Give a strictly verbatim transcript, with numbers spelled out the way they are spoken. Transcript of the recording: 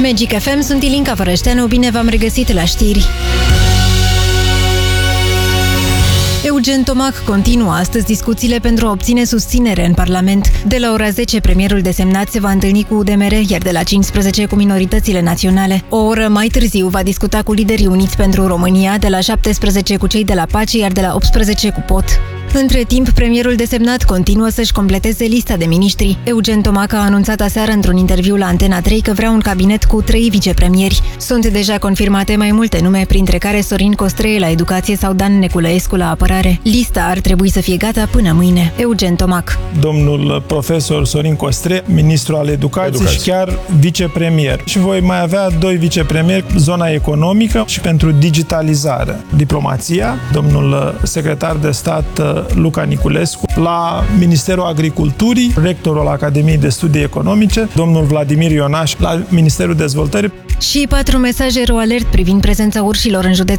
Magic F M, sunt Ilinca Fărășteanu, bine v-am regăsit la știri. Eugen Tomac continuă astăzi discuțiile pentru a obține susținere în Parlament. De la ora zece, premierul desemnat se va întâlni cu U D M R, iar de la cincisprezece cu minoritățile naționale. O oră mai târziu va discuta cu liderii Uniți pentru România, de la șaptesprezece cu cei de la Pace, iar de la optsprezece cu P O T. Între timp, premierul desemnat continuă să-și completeze lista de miniștri. Eugen Tomac a anunțat aseară într-un interviu la Antena trei că vrea un cabinet cu trei vicepremieri. Sunt deja confirmate mai multe nume, printre care Sorin Costree la educație sau Dan Neculăescu la apărare. Lista ar trebui să fie gata până mâine. Eugen Tomac. Domnul profesor Sorin Costree, ministru al educației Educație. și chiar vicepremier. Și voi mai avea doi vicepremieri, zona economică și pentru digitalizare. Diplomația, domnul secretar de stat Luca Niculescu, la Ministerul Agriculturii, rectorul Academiei de Studii Economice, domnul Vladimir Ionaș, la Ministerul Dezvoltării. Și patru mesaje RoAlert privind prezența urșilor în județ